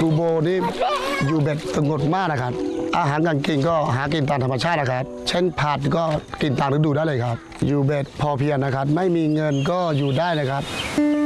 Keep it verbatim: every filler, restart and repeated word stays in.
กูโบนี่อยู่แบบสงบมากนะครับอาหารการกินก็หากินตามธรรมชาตินะครับเช่นผักก็กินตามฤดูได้เลยครับอยู่แบบพอเพียงนะครับไม่มีเงินก็อยู่ได้นะครับ